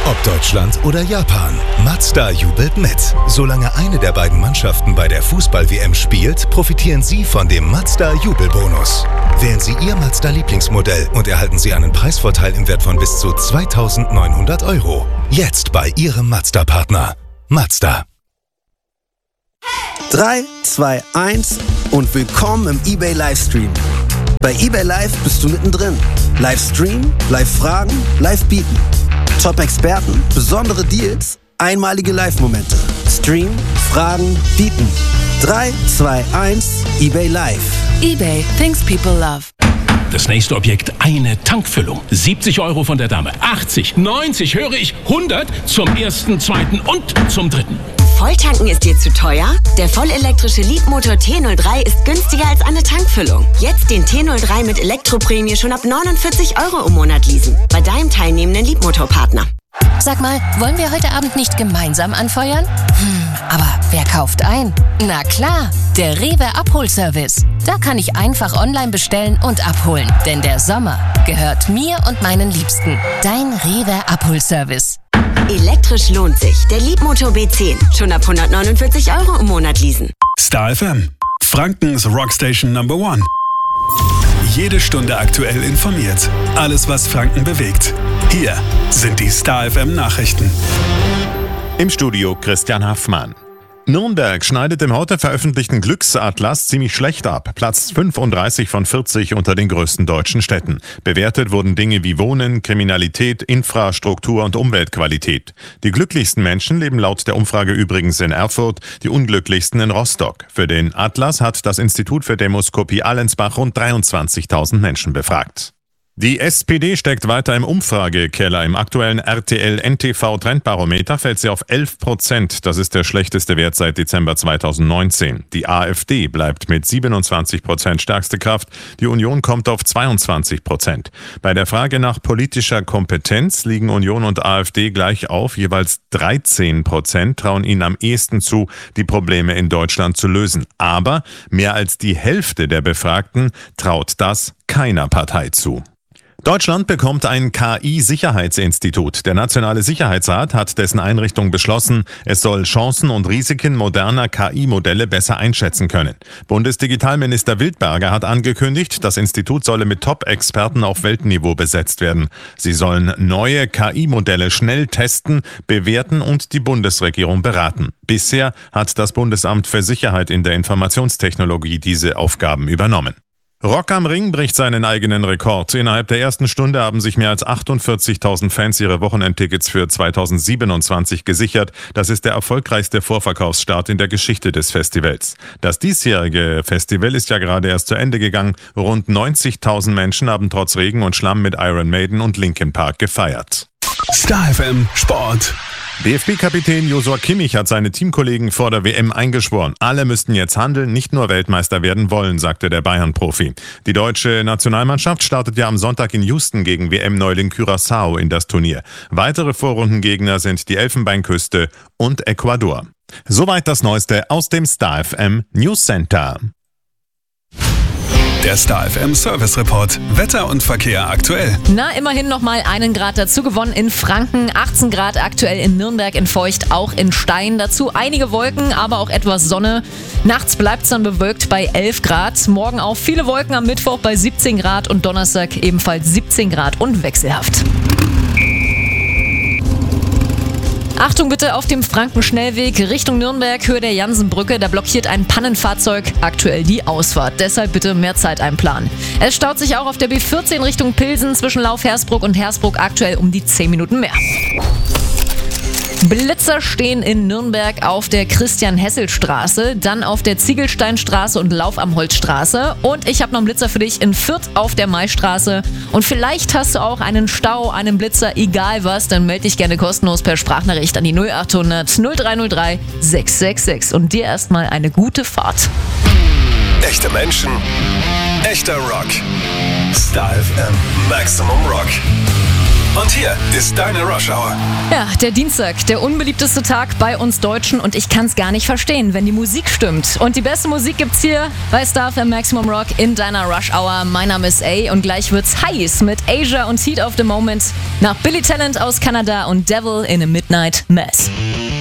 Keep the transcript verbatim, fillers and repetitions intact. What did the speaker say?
Ob Deutschland oder Japan, Mazda jubelt mit. Solange eine der beiden Mannschaften bei der Fußball-W M spielt, profitieren Sie von dem Mazda-Jubelbonus. Wählen Sie Ihr Mazda-Lieblingsmodell und erhalten Sie einen Preisvorteil im Wert von bis zu zweitausendneunhundert Euro. Jetzt bei Ihrem Mazda-Partner. Mazda. drei, zwei, eins und willkommen im eBay Livestream. Bei eBay Live bist du mittendrin. Livestream, Live-Fragen, Live-Bieten. Top-Experten, besondere Deals, einmalige Live-Momente. Stream, Fragen, Bieten. drei, zwei, eins, eBay Live. eBay, things people love. Das nächste Objekt, eine Tankfüllung. siebzig Euro von der Dame. achtzig, neunzig, höre ich, hundert zum ersten, zweiten und zum dritten. Volltanken ist dir zu teuer? Der vollelektrische Leapmotor T null drei ist günstiger als eine Tankfüllung. Jetzt den T null drei mit Elektroprämie schon ab neunundvierzig Euro im Monat leasen. Bei deinem teilnehmenden Leapmotor-Partner. Sag mal, wollen wir heute Abend nicht gemeinsam anfeuern? Hm, aber wer kauft ein? Na klar, der Rewe Abholservice. Da kann ich einfach online bestellen und abholen. Denn der Sommer gehört mir und meinen Liebsten. Dein Rewe Abholservice. Elektrisch lohnt sich. Der Leapmotor B zehn. Schon ab hundertneunundvierzig Euro im Monat leasen. Star F M. Frankens Rockstation Number One. Jede Stunde aktuell informiert. Alles, was Franken bewegt. Hier sind die Star F M Nachrichten. Im Studio Christian Haffmann. Nürnberg schneidet im heute veröffentlichten Glücksatlas ziemlich schlecht ab. Platz fünfunddreißig von vierzig unter den größten deutschen Städten. Bewertet wurden Dinge wie Wohnen, Kriminalität, Infrastruktur und Umweltqualität. Die glücklichsten Menschen leben laut der Umfrage übrigens in Erfurt, die unglücklichsten in Rostock. Für den Atlas hat das Institut für Demoskopie Allensbach rund dreiundzwanzigtausend Menschen befragt. Die S P D steckt weiter im Umfragekeller. Im aktuellen R T L N T V Trendbarometer fällt sie auf elf Prozent. Das ist der schlechteste Wert seit Dezember zweitausendneunzehn. Die AfD bleibt mit siebenundzwanzig Prozent stärkste Kraft. Die Union kommt auf zweiundzwanzig Prozent. Bei der Frage nach politischer Kompetenz liegen Union und AfD gleich auf. Jeweils dreizehn Prozent trauen ihnen am ehesten zu, die Probleme in Deutschland zu lösen. Aber mehr als die Hälfte der Befragten traut das keiner Partei zu. Deutschland bekommt ein K I-Sicherheitsinstitut. Der Nationale Sicherheitsrat hat dessen Einrichtung beschlossen, es soll Chancen und Risiken moderner K I-Modelle besser einschätzen können. Bundesdigitalminister Wildberger hat angekündigt, das Institut solle mit Top-Experten auf Weltniveau besetzt werden. Sie sollen neue K I-Modelle schnell testen, bewerten und die Bundesregierung beraten. Bisher hat das Bundesamt für Sicherheit in der Informationstechnologie diese Aufgaben übernommen. Rock am Ring bricht seinen eigenen Rekord. Innerhalb der ersten Stunde haben sich mehr als achtundvierzigtausend Fans ihre Wochenendtickets für zweitausendsiebenundzwanzig gesichert. Das ist der erfolgreichste Vorverkaufsstart in der Geschichte des Festivals. Das diesjährige Festival ist ja gerade erst zu Ende gegangen. Rund neunzigtausend Menschen haben trotz Regen und Schlamm mit Iron Maiden und Linkin Park gefeiert. Star F M Sport. D F B-Kapitän Joshua Kimmich hat seine Teamkollegen vor der W M eingeschworen. Alle müssten jetzt handeln, nicht nur Weltmeister werden wollen, sagte der Bayern-Profi. Die deutsche Nationalmannschaft startet ja am Sonntag in Houston gegen W M-Neuling Curaçao in das Turnier. Weitere Vorrundengegner sind die Elfenbeinküste und Ecuador. Soweit das Neueste aus dem Star F M News Center. Der Star F M Service Report. Wetter und Verkehr aktuell. Na, immerhin noch mal einen Grad dazu gewonnen in Franken. achtzehn Grad aktuell in Nürnberg, in Feucht, auch in Stein. Dazu einige Wolken, aber auch etwas Sonne. Nachts bleibt es dann bewölkt bei elf Grad. Morgen auch viele Wolken, am Mittwoch bei siebzehn Grad und Donnerstag ebenfalls siebzehn Grad und wechselhaft. Achtung bitte auf dem Frankenschnellweg Richtung Nürnberg, Höhe der Jansenbrücke. Da blockiert ein Pannenfahrzeug aktuell die Ausfahrt. Deshalb bitte mehr Zeit einplanen. Es staut sich auch auf der B vierzehn Richtung Pilsen zwischen Lauf-Hersbruck und Hersbruck aktuell um die zehn Minuten mehr. Blitzer stehen in Nürnberg auf der Christian-Hessel-Straße, dann auf der Ziegelsteinstraße und Lauf am Holzstraße. Und ich habe noch einen Blitzer für dich in Fürth auf der Maistraße. Und vielleicht hast du auch einen Stau, einen Blitzer, egal was, dann melde dich gerne kostenlos per Sprachnachricht an die null achthundert null drei null drei sechs sechs sechs. Und dir erstmal eine gute Fahrt. Echte Menschen, echter Rock. Star F M Maximum Rock. Und hier ist deine Rush Hour. Ja, der Dienstag, der unbeliebteste Tag bei uns Deutschen und ich kann es gar nicht verstehen, wenn die Musik stimmt. Und die beste Musik gibt's hier bei Star F M Maximum Rock in deiner Rush Hour. Mein Name ist A und gleich wird's heiß mit Asia und Heat of the Moment nach Billy Talent aus Kanada und Devil in a Midnight Mess.